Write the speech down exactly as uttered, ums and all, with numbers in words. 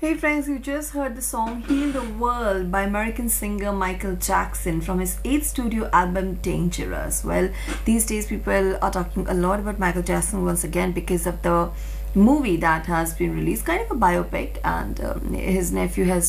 Hey friends, you just heard the song Heal the World by American singer Michael Jackson from his eighth studio album Dangerous. Well, these days people are talking a lot about Michael Jackson once again because of the movie that has been released, kind of a biopic, and um, his nephew has